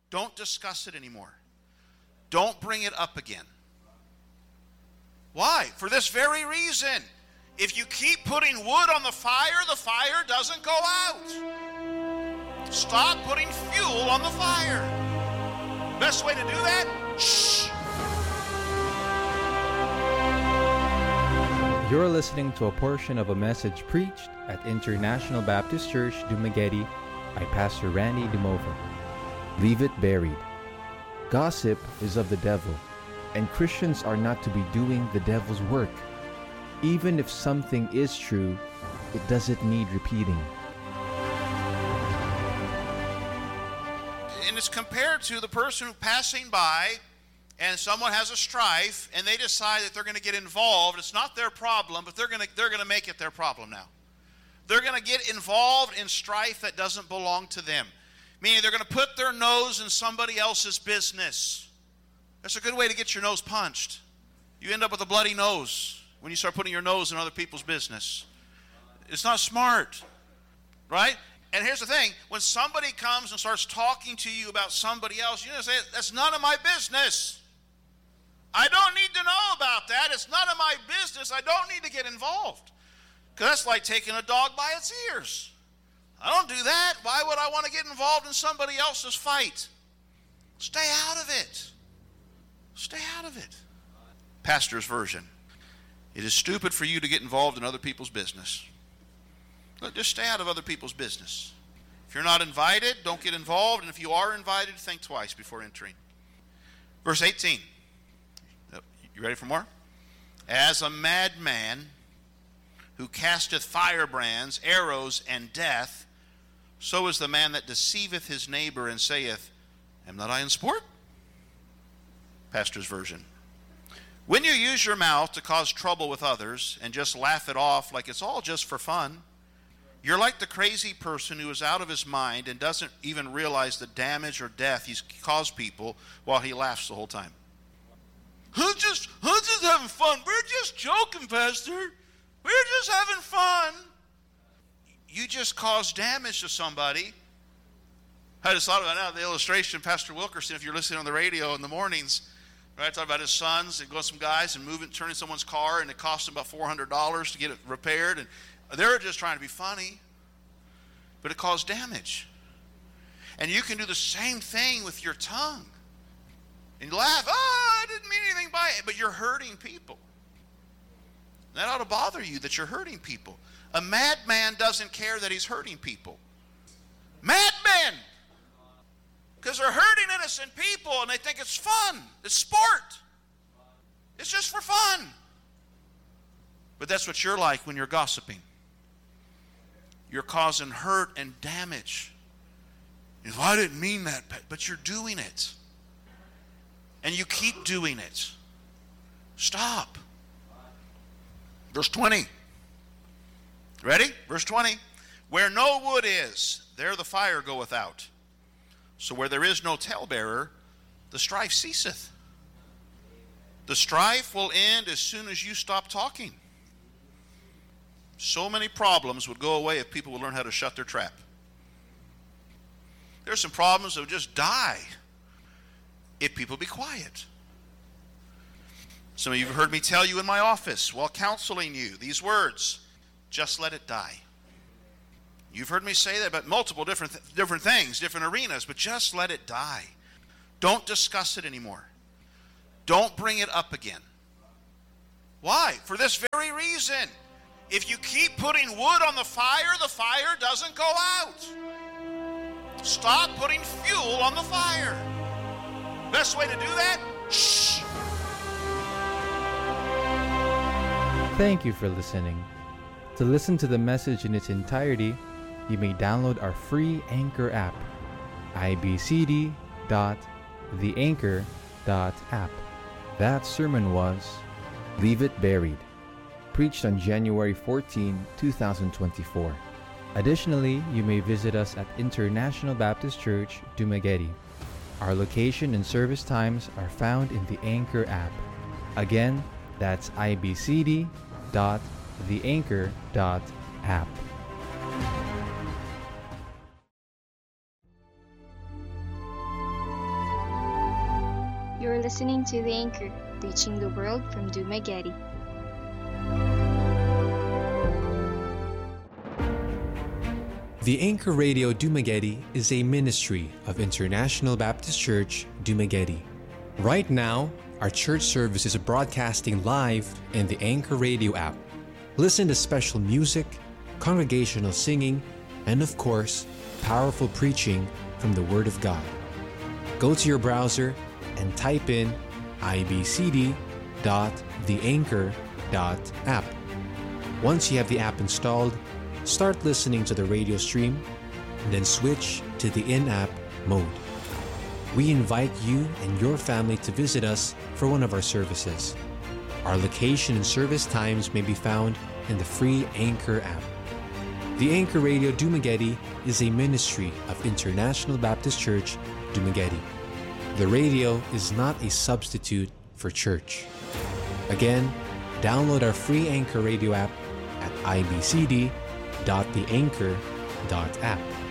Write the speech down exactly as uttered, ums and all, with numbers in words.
Don't discuss it anymore. Don't bring it up again. Why? For this very reason. If you keep putting wood on the fire, the fire doesn't go out. Stop putting fuel on the fire. Best way to do that? Shh. You're listening to a portion of a message preached at International Baptist Church, Dumaguete by Pastor Randy Dumova. Leave it buried. Gossip is of the devil, and Christians are not to be doing the devil's work. Even if something is true, it doesn't need repeating. And it's compared to the person who's passing by and someone has a strife and they decide that they're going to get involved. It's not their problem, but they're going to they're going to make it their problem now. They're going to get involved in strife that doesn't belong to them. Meaning they're going to put their nose in somebody else's business. That's a good way to get your nose punched. You end up with a bloody nose when you start putting your nose in other people's business. It's not smart, right? And here's the thing. When somebody comes and starts talking to you about somebody else, you know, say, that's none of my business. I don't need to know about that. It's none of my business. I don't need to get involved. Because that's like taking a dog by its ears. I don't do that. Why would I want to get involved in somebody else's fight? Stay out of it. Stay out of it. Pastor's version. It is stupid for you to get involved in other people's business. Look, just stay out of other people's business. If you're not invited, don't get involved. And if you are invited, think twice before entering. Verse eighteen. You ready for more? As a madman who casteth firebrands, arrows, and death, so is the man that deceiveth his neighbor and saith, am not I in sport? Pastor's version. When you use your mouth to cause trouble with others and just laugh it off like it's all just for fun, you're like the crazy person who is out of his mind and doesn't even realize the damage or death he's caused people while he laughs the whole time. I'm just, I'm just having fun. We're just joking, Pastor. We're just having fun. You just caused damage to somebody. I just thought about now the illustration, Pastor Wilkerson, if you're listening on the radio in the mornings, right, talking about his sons and go with some guys and moving, turning someone's car, and it cost them about four hundred dollars to get it repaired. And they're just trying to be funny, but it caused damage. And you can do the same thing with your tongue. And you laugh, oh, I didn't mean anything by it, but you're hurting people. That ought to bother you that you're hurting people. A madman doesn't care that he's hurting people. Madmen! Because they're hurting innocent people and they think it's fun. It's sport. It's just for fun. But that's what you're like when you're gossiping. You're causing hurt and damage. If I didn't mean that, but you're doing it. And you keep doing it. Stop. Verse twenty. Ready? Verse twenty. Where no wood is, there the fire goeth out. So where there is no talebearer, the strife ceaseth. The strife will end as soon as you stop talking. So many problems would go away if people would learn how to shut their trap. There's some problems that would just die if people be quiet. Some of you have heard me tell you in my office while counseling you these words, just let it die. You've heard me say that about multiple different th- different things, different arenas, but just let it die. Don't discuss it anymore. Don't bring it up again. Why? For this very reason. If you keep putting wood on the fire, the fire doesn't go out. Stop putting fuel on the fire. Best way to do that? Shh. Thank you for listening. To listen to the message in its entirety, you may download our free Anchor app, i b c d dot the anchor dot app. That sermon was Leave It Buried, preached on January fourteenth, twenty twenty-four. Additionally, you may visit us at International Baptist Church, Dumaguete. Our location and service times are found in the Anchor app. Again, that's i b c d dot the anchor dot app. You're listening to The Anchor, reaching the world from Dumaguete. The Anchor Radio Dumaguete is a ministry of International Baptist Church, Dumaguete. Right now, our church service is broadcasting live in the Anchor Radio app. Listen to special music, congregational singing, and of course, powerful preaching from the Word of God. Go to your browser and type in i b c d dot the anchor dot app. Once you have the app installed, start listening to the radio stream and then switch to the in-app mode. We invite you and your family to visit us for one of our services. Our location and service times may be found in the free Anchor app. The Anchor Radio Dumaguete is a ministry of International Baptist Church, Dumaguete. The radio is not a substitute for church. Again, download our free Anchor Radio app at i b c d dot the anchor dot app.